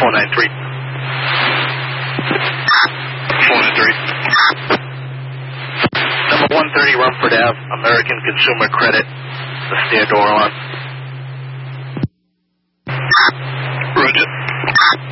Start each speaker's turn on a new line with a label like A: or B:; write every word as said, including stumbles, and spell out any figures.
A: four nine three. four nine three. Number one thirty Rumford Avenue, American Consumer Credit. The stair door on. Roger.